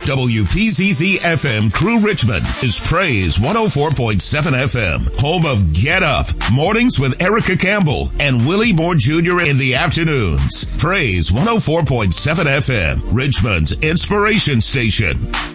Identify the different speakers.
Speaker 1: WPZZ FM Crew Richmond is Praise 104.7 FM, home of Get Up, mornings with Erica Campbell and Willie Moore Jr. in the afternoons. Praise 104.7 FM, Richmond's inspiration station.